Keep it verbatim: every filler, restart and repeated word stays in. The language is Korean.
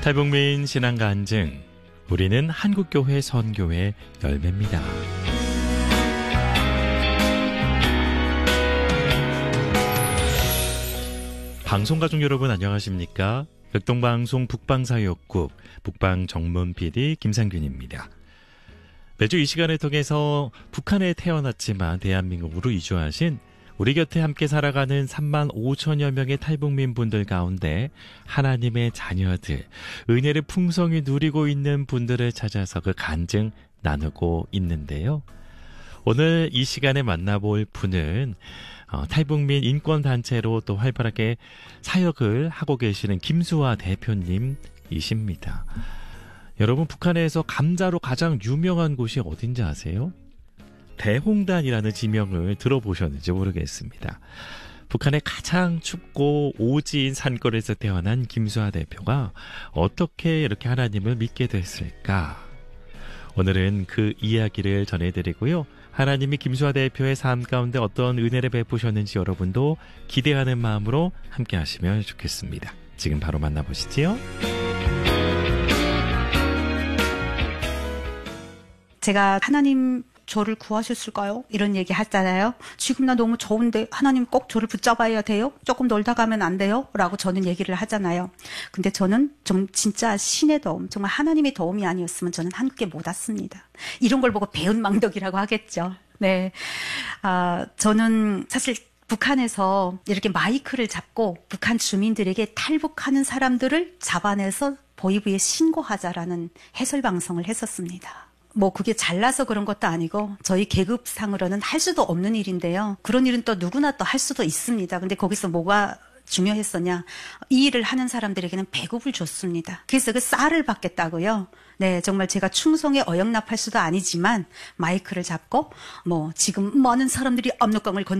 탈북민 신앙 간증. 우리는 한국교회 선교회 열매입니다. 방송가족 여러분 안녕하십니까? 극동방송 북방사역국 북방정문 피디 김상균입니다. 매주 이 시간을 통해서 북한에 태어났지만 대한민국으로 이주하신 우리 곁에 함께 살아가는 삼만 오천여 명의 탈북민 분들 가운데 하나님의 자녀들, 은혜를 풍성히 누리고 있는 분들을 찾아서 그 간증 나누고 있는데요. 오늘 이 시간에 만나볼 분은 어, 탈북민 인권단체로 또 활발하게 사역을 하고 계시는 김수아 대표님이십니다. 여러분, 북한에서 감자로 가장 유명한 곳이 어딘지 아세요? 대홍단이라는 지명을 들어보셨는지 모르겠습니다. 북한의 가장 춥고 오지인 산골에서 태어난 김수아 대표가 어떻게 이렇게 하나님을 믿게 됐을까? 오늘은 그 이야기를 전해드리고요. 하나님이 김수아 대표의 삶 가운데 어떤 은혜를 베푸셨는지 여러분도 기대하는 마음으로 함께 하시면 좋겠습니다. 지금 바로 만나보시지요. 제가 하나님 저를 구하셨을까요? 이런 얘기 하잖아요. 지금 나 너무 좋은데 하나님 꼭 저를 붙잡아야 돼요? 조금 놀다 가면 안 돼요? 라고 저는 얘기를 하잖아요. 근데 저는 좀 진짜 신의 도움, 정말 하나님의 도움이 아니었으면 저는 함께 못 왔습니다. 이런 걸 보고 배은망덕이라고 하겠죠. 네, 아, 저는 사실 북한에서 이렇게 마이크를 잡고 북한 주민들에게 탈북하는 사람들을 잡아내서 보이브에 신고하자라는 해설 방송을 했었습니다. 뭐 그게 잘나서 그런 것도 아니고 저희 계급상으로는 할 수도 없는 일인데요. 그런 일은 또 누구나 또 할 수도 있습니다. 근데 거기서 뭐가 중요했었냐? 이 일을 하는 사람들에게는 배급을 줬습니다. 그래서 그 쌀을 받겠다고요. 네, 정말 제가 충성에 어영납할 수도 아니지만 마이크를 잡고 뭐 지금 많은 사람들이 압록강을 건